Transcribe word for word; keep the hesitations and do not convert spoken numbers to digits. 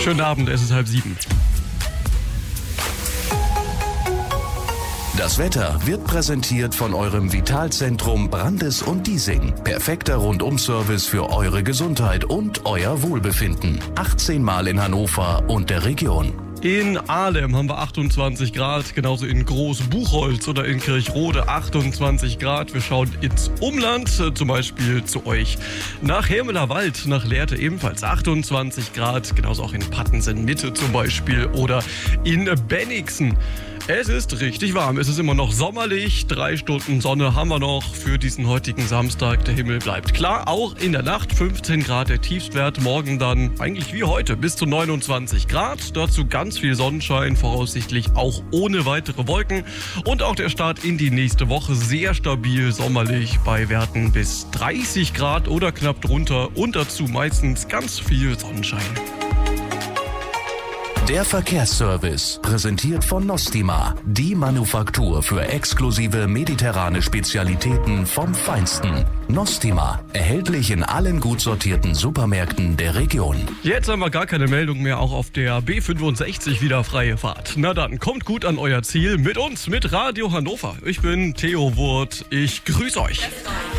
Schönen Abend, es ist halb sieben. Das Wetter wird präsentiert von eurem Vitalzentrum Brandes und Diesing. Perfekter Rundum-Service für eure Gesundheit und euer Wohlbefinden. achtzehn Mal in Hannover und der Region. In Ahlem haben wir achtundzwanzig Grad, genauso in Großbuchholz oder in Kirchrode achtundzwanzig Grad. Wir schauen ins Umland, zum Beispiel zu euch nach Hermelerwald, nach Lehrte ebenfalls achtundzwanzig Grad, genauso auch in Pattensen-Mitte zum Beispiel oder in Bennigsen. Es ist richtig warm, es ist immer noch sommerlich, drei Stunden Sonne haben wir noch für diesen heutigen Samstag. Der Himmel bleibt klar, auch in der Nacht fünfzehn Grad der Tiefstwert, morgen dann eigentlich wie heute bis zu neunundzwanzig Grad. Dazu ganz viel Sonnenschein, voraussichtlich auch ohne weitere Wolken. Und auch der Start in die nächste Woche sehr stabil, sommerlich bei Werten bis dreißig Grad oder knapp drunter und dazu meistens ganz viel Sonnenschein. Der Verkehrsservice, präsentiert von Nostima, die Manufaktur für exklusive mediterrane Spezialitäten vom Feinsten. Nostima, erhältlich in allen gut sortierten Supermärkten der Region. Jetzt haben wir gar keine Meldung mehr, auch auf der B fünfundsechzig wieder freie Fahrt. Na dann, kommt gut an euer Ziel mit uns, mit Radio Hannover. Ich bin Theo Wurth, ich grüße euch.